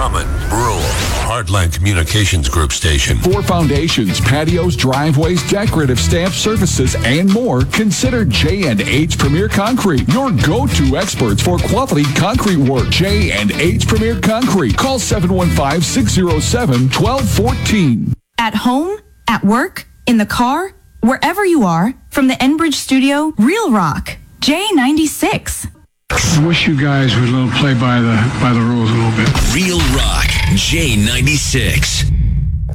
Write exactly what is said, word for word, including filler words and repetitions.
common, rural, Heartland Communications Group station. For foundations, patios, driveways, decorative stamp surfaces, and more, consider J and H Premier Concrete, your go-to experts for quality concrete work. J and H Premier Concrete. Call seven one five, six zero seven, one two one four. At home, at work, in the car, wherever you are, from the Enbridge studio, Real Rock, J ninety-six. I wish you guys would play by the by the rules a little bit. Real Rock, J ninety-six.